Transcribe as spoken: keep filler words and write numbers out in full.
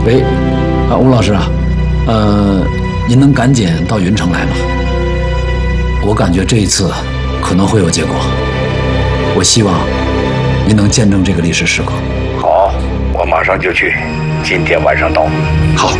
喂，啊，吴老师啊，呃，您能赶紧到云城来吗？我感觉这一次可能会有结果，我希望您能见证这个历史时刻。 好，我马上就去，今天晚上到。 好。